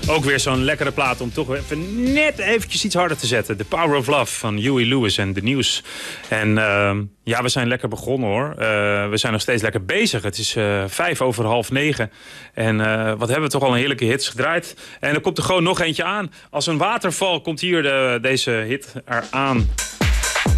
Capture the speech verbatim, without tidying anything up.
Ook weer zo'n lekkere plaat om toch even net eventjes iets harder te zetten. The Power of Love van Huey Lewis en The News. En uh, ja, we zijn lekker begonnen hoor. Uh, we zijn nog steeds lekker bezig. Het is uh, vijf over half negen. En uh, wat hebben we toch al een heerlijke hits gedraaid. En er komt er gewoon nog eentje aan. Als een waterval komt hier de, deze hit eraan.